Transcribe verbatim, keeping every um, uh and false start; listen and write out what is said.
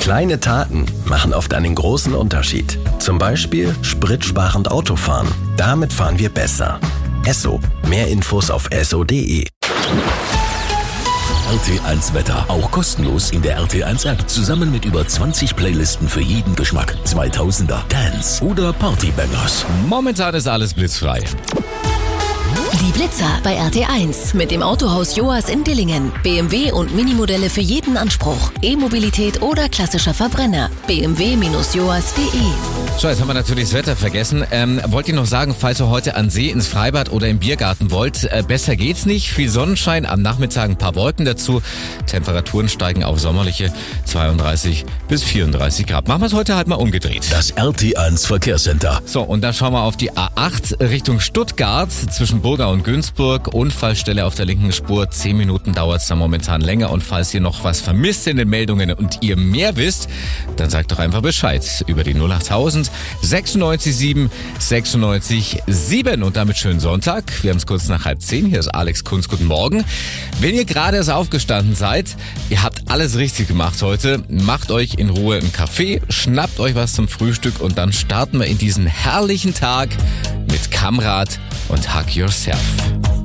Kleine Taten machen oft einen großen Unterschied. Zum Beispiel spritsparend Autofahren. Damit fahren wir besser. Esso. Mehr Infos auf esso punkt de. R T eins Wetter. Auch kostenlos in der R T eins App. Zusammen mit über zwanzig Playlisten für jeden Geschmack. zweitausender, Dance oder Partybangers. Momentan ist alles blitzfrei. Die Blitzer bei R T eins mit dem Autohaus Joas in Dillingen. B M W und Minimodelle für jeden Anspruch. E-Mobilität oder klassischer Verbrenner. b m w Bindestrich joas punkt de. So, jetzt haben wir natürlich das Wetter vergessen. Ähm, wollt ihr noch sagen, falls ihr heute an See, ins Freibad oder im Biergarten wollt, äh, besser geht's nicht. Viel Sonnenschein, am Nachmittag ein paar Wolken dazu. Temperaturen steigen auf sommerliche zweiunddreißig bis vierunddreißig Grad. Machen wir es heute halt mal umgedreht. Das R T eins Verkehrscenter. So, und dann schauen wir auf die A acht Richtung Stuttgart zwischen Burgau und Günzburg. Unfallstelle auf der linken Spur. Zehn Minuten dauert es da momentan länger. Und falls ihr noch was vermisst in den Meldungen und ihr mehr wisst, dann sagt doch einfach Bescheid über die null achttausend sechsundneunzig sieben sechsundneunzig sieben. Und damit schönen Sonntag. Wir haben es kurz nach halb zehn. Hier ist Alex Kunz. Guten Morgen. Wenn ihr gerade erst aufgestanden seid, ihr habt alles richtig gemacht heute. Macht euch in Ruhe einen Kaffee, schnappt euch was zum Frühstück und dann starten wir in diesen herrlichen Tag mit Kamrat und Hug Yourself.